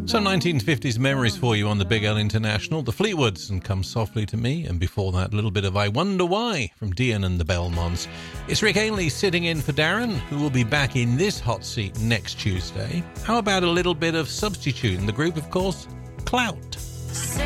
Some 1950s memories for you on the Big L International. The Fleetwoods and Come Softly to Me, and before that, a little bit of I Wonder Why from Dion and the Belmonts. It's Rick Ainley sitting in for Darren, who will be back in this hot seat next Tuesday. How about a little bit of Substitute, and the group, of course, Clout. Say